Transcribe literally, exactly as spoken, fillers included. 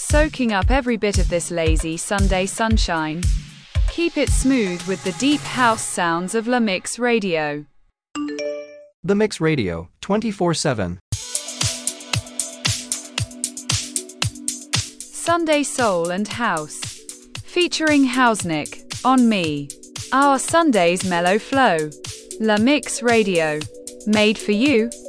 soaking up every bit of this lazy Sunday sunshine. Keep it smooth with the deep house sounds of La Mix Radio. The Mix Radio, twenty-four seven. Sunday Soul and House. Featuring Housenick, On Me. Our Sunday's mellow flow. La Mix Radio. Made for you.